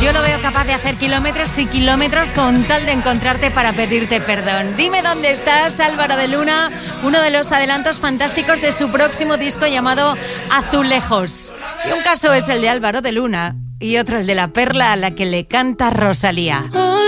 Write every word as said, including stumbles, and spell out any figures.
yo lo veo capaz de hacer kilómetros y kilómetros con tal de encontrarte para pedirte perdón. Dime dónde estás, Álvaro de Luna, uno de los adelantos fantásticos de su próximo disco llamado Azulejos. Y un caso es el de Álvaro de Luna y otro el de la perla a la que le canta Rosalía.